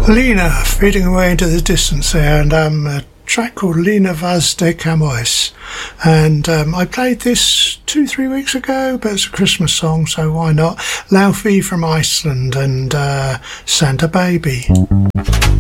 Lena, fading away into the distance there, and a track called Lena Vaz de Camões. And I played this 2-3 weeks ago, but it's a Christmas song, so why not? Laufey from Iceland and Santa Baby.